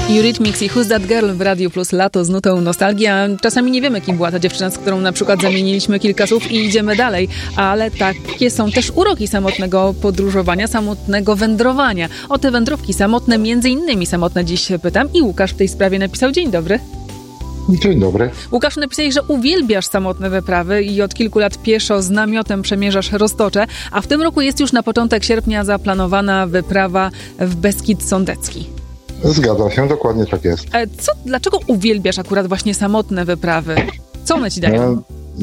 Eurythmics i Who's That Girl w Radiu Plus Lato z nutą nostalgia. Czasami nie wiemy, kim była ta dziewczyna, z którą na przykład zamieniliśmy kilka słów i idziemy dalej. Ale takie są też uroki samotnego podróżowania, samotnego wędrowania. O te wędrówki samotne, między innymi samotne dziś pytam. I Łukasz w tej sprawie napisał: dzień dobry. Dzień dobry. Łukaszu, napisałeś, że uwielbiasz samotne wyprawy i od kilku lat pieszo z namiotem przemierzasz Roztocze, a w tym roku jest już na początek sierpnia zaplanowana wyprawa w Beskid Sądecki. Zgadza się, dokładnie tak jest. Dlaczego uwielbiasz akurat właśnie samotne wyprawy? Co one ci dają?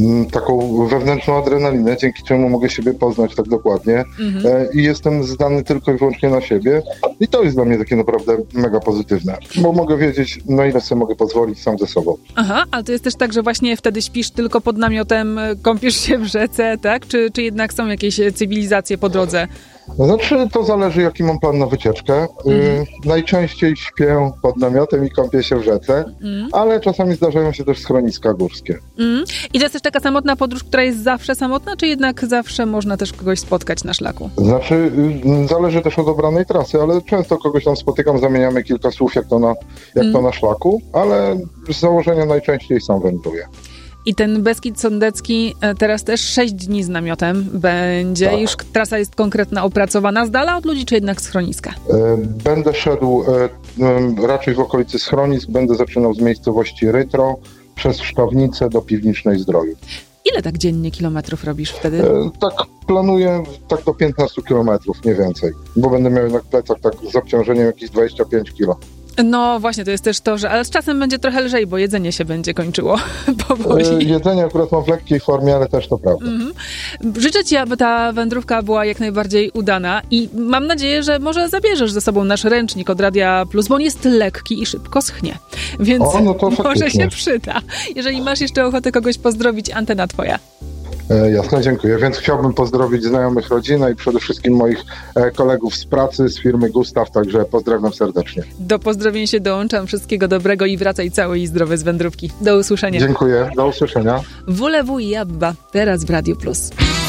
Taką wewnętrzną adrenalinę, dzięki czemu mogę siebie poznać tak dokładnie i jestem zdany tylko i wyłącznie na siebie i to jest dla mnie takie naprawdę mega pozytywne, bo mogę wiedzieć, na ile sobie mogę pozwolić sam ze sobą. Aha, ale to jest też tak, że właśnie wtedy śpisz tylko pod namiotem, kąpiesz się w rzece, tak? Czy jednak są jakieś cywilizacje po drodze? Znaczy, to zależy, jaki mam plan na wycieczkę. Najczęściej śpię pod namiotem i kąpię się w rzece, ale czasami zdarzają się też schroniska górskie. I to jest też taka samotna podróż, która jest zawsze samotna, czy jednak zawsze można też kogoś spotkać na szlaku? Znaczy, zależy też od obranej trasy, ale często kogoś tam spotykam, zamieniamy kilka słów, jak to na szlaku, ale z założenia najczęściej sam wędruję. I ten Beskid Sądecki teraz też 6 dni z namiotem będzie. Tak. Już trasa jest konkretna, opracowana z dala od ludzi, czy jednak schroniska? Będę szedł raczej w okolicy schronisk. Będę zaczynał z miejscowości Rytro przez Szczawnicę do Piwnicznej Zdroju. Ile tak dziennie kilometrów robisz wtedy? Tak planuję tak do 15 kilometrów, nie więcej. Bo będę miał na plecach tak z obciążeniem jakieś 25 kilo. No właśnie, to jest też to, że ale z czasem będzie trochę lżej, bo jedzenie się będzie kończyło powoli. Jedzenie akurat mam w lekkiej formie, ale też to prawda. Życzę ci, aby ta wędrówka była jak najbardziej udana i mam nadzieję, że może zabierzesz ze sobą nasz ręcznik od Radia Plus, bo on jest lekki i szybko schnie, więc może się przyda. Jeżeli masz jeszcze ochotę kogoś pozdrowić, antena twoja. Jasne, dziękuję. Więc chciałbym pozdrowić znajomych, rodzinę i przede wszystkim moich kolegów z pracy, z firmy Gustaw, także pozdrawiam serdecznie. Do pozdrowień się dołączam. Wszystkiego dobrego i wracaj cały i zdrowy z wędrówki. Do usłyszenia. Dziękuję, do usłyszenia. WLW i Abba, teraz w Radiu Plus.